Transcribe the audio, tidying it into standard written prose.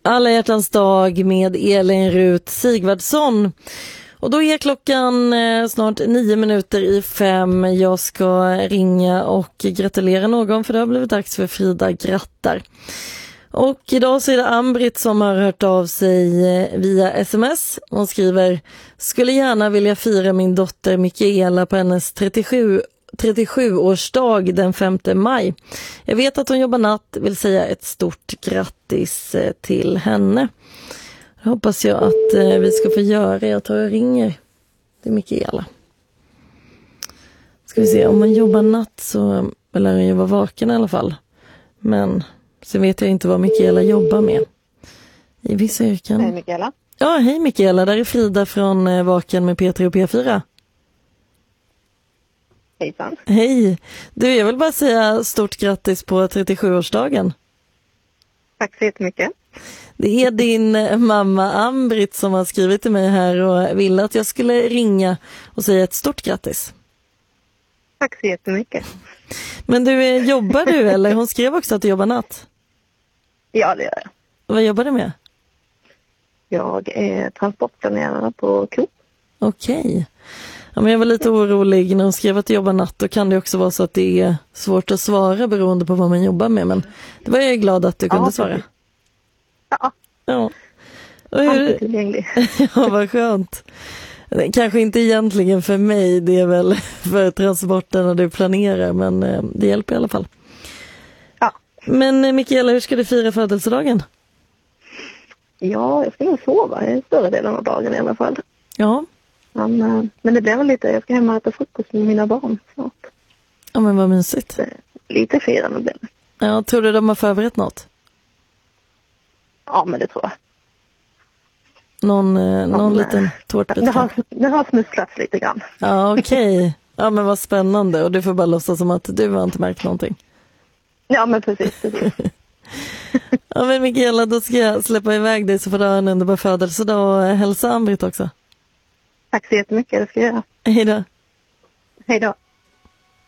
Alla hjärtans dag med Elin Rut Sigvardsson. Och då är klockan snart 5:09. Jag ska ringa och gratulera någon, för det har blivit dags för Frida grattar. Och idag så är det Ambrit som har hört av sig via sms. Hon skriver: skulle gärna vilja fira min dotter Mikaela på hennes 37-årsdag den 5 maj. Jag vet att hon jobbar natt, vill säga ett stort grattis till henne. Jag hoppas jag att vi ska få göra. Jag tar och ringer till Mikaela. Ska vi se, om man jobbar natt så lär hon ju vara vaken i alla fall. Men så vet jag inte vad Mikaela jobbar med i vissa yrken. Hej Mikaela. Ja, hej Mikaela. Där är Frida från Vaken med P3 och P4. Hejsan. Hej. Du, jag vill bara säga stort grattis på 37-årsdagen. Tack så jättemycket. Det är din mamma Ambrit som har skrivit till mig här och ville att jag skulle ringa och säga ett stort grattis. Tack så jättemycket. Men du, jobbar du eller? Hon skrev också att du jobbar natt. Ja, det gör jag. Vad jobbar du med? Jag är transportplanerare på Coop. Okej. Ja, men jag var lite orolig när hon skrev att du jobbar natt. Då kan det också vara så att det är svårt att svara beroende på vad man jobbar med. Men det var jag glad att du kunde svara. Ja. Ja. Alltid tillgänglig. Ja, vad skönt. Kanske inte egentligen för mig, det är väl för transporterna du planerar, men det hjälper i alla fall. Ja. Men Mikaela, hur ska du fira födelsedagen? Ja, jag ska nog sova en större delen av dagen i alla fall. Ja. Men det blir väl lite, jag ska hem och äta frukost med mina barn snart. Ja, men vad mysigt. Lite firande blir det. Ja, tror du de har förberett något? Ja, men det tror jag. Någon liten tårtbit? Det har smusslats lite grann. Ja, okej. Ja, men vad spännande. Och du får bara låtsas som att du har inte märkt någonting. Ja, men precis. Ja, men Mikaela, då ska jag släppa iväg dig så får du ha en underbar födelsedag och hälsa Ambrit också. Tack så jättemycket, det ska jag göra. Hej då. Hej då.